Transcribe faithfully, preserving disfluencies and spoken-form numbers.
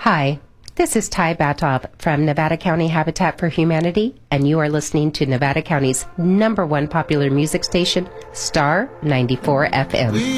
Hi, this is Ty Batov from Nevada County Habitat for Humanity, and you are listening to Nevada County's number one popular music station, Star ninety-four F M.